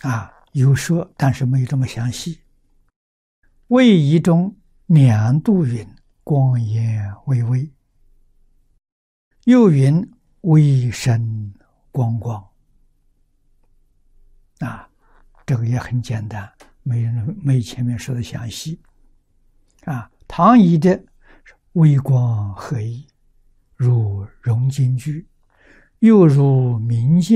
有说，但是没有这么详细。魏仪中两度云：光颜巍巍。又云：微生光光。这个也很简单，没前面说的详细。唐仪的微光合一，如融金炬，又如明镜。